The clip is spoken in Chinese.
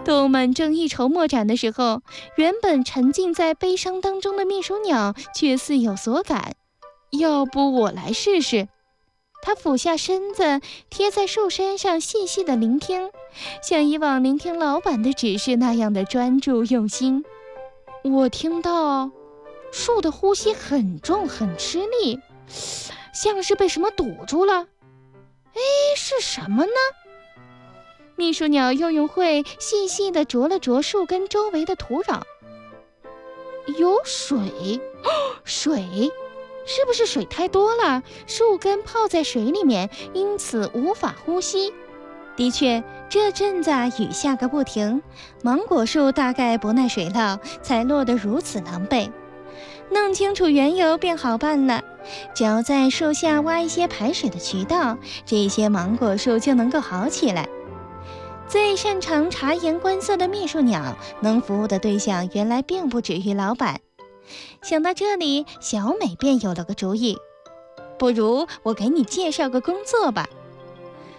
动物们正一筹莫展的时候，原本沉浸在悲伤当中的秘书鸟却似有所感。要不我来试试？它俯下身子，贴在树身上细细的聆听，像以往聆听老板的指示那样的专注用心。我听到树的呼吸很重很吃力，像是被什么堵住了。是什么呢？秘书鸟又用喙细细地啄了啄树根周围的土壤。有水，水，是不是水太多了？树根泡在水里面，因此无法呼吸。的确，这阵子雨下个不停，芒果树大概不耐水涝，才落得如此狼狈。弄清楚缘由便好办了，只要在树下挖一些排水的渠道，这些芒果树就能够好起来。最擅长察言观色的秘书鸟，能服务的对象原来并不止于老板。想到这里，小美便有了个主意，不如我给你介绍个工作吧。